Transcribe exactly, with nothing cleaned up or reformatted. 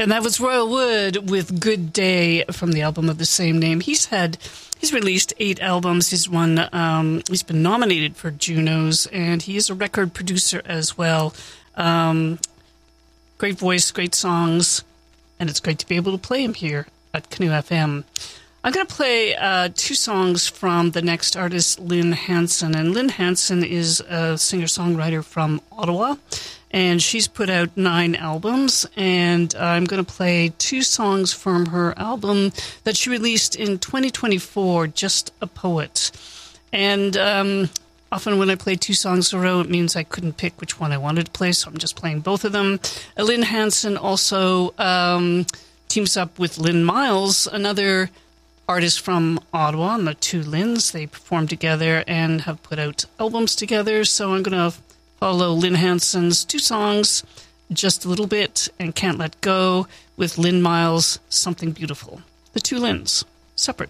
And that was Royal Wood with Good Day from the album of the same name. He's had, he's released eight albums. He's won, um, he's been nominated for Junos, and he is a record producer as well. Um, great voice, great songs, and it's great to be able to play him here at Canoe F M. I'm going to play uh, two songs from the next artist, Lynn Hanson. And Lynn Hanson is a singer-songwriter from Ottawa, and she's put out nine albums. And I'm going to play two songs from her album that she released in twenty twenty-four, Just a Poet. And um, often when I play two songs in a row, it means I couldn't pick which one I wanted to play, so I'm just playing both of them. Uh, Lynn Hanson also um, teams up with Lynn Miles, another artists from Ottawa, and the two Lyns. They perform together and have put out albums together. So I'm going to follow Lynn Hanson's two songs, Just a Little Bit and Can't Let Go, with Lynn Miles' Something Beautiful. The two Lyns, separate.